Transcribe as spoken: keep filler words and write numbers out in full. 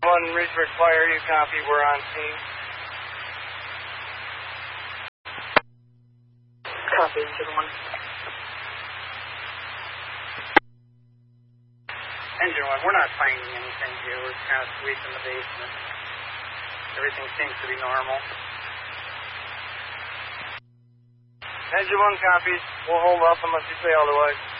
one, Ridgeburg Fire, you copy, we're on scene. Copy, engine one. Engine one, we're not finding anything here. We're kind of sweeping the basement. Everything seems to be normal. Engine one copies. We'll hold up unless you say otherwise.